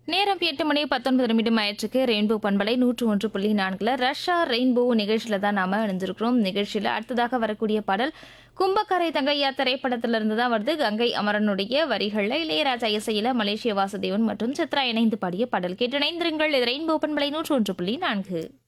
நேரம் 8 மணி 19 நிமிடம் ஆயிற்றுக்கு. ரெயின்போ பண்பலை 101.4 ரஷ்யா ரெயின்போ நிகழ்ச்சியில தான் நாம இணைஞ்சிருக்கிறோம். நிகழ்ச்சியில அடுத்ததாக வரக்கூடிய பாடல் கும்பக்கரை தங்கையா திரைப்படத்திலிருந்து தான் வருது. கங்கை அமரனுடைய வரிகள்ல இளையராஜா இசையில மலேசிய வாசுதேவன் மற்றும் சித்ரா இணைந்து பாடிய பாடல் கேட்டு இணைந்திருங்கள். இது ரெயின்போ பண்பலை 101.4.